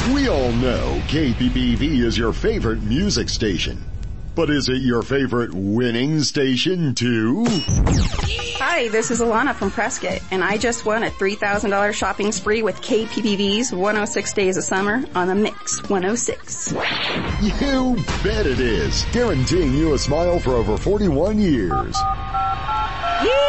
We all know KPPV is your favorite music station. But is it your favorite winning station too? Hi, this is Alana from Prescott, and I just won a $3,000 shopping spree with KPPV's 106 Days of Summer on the Mix 106. You bet it is. Guaranteeing you a smile for over 41 years. Yee!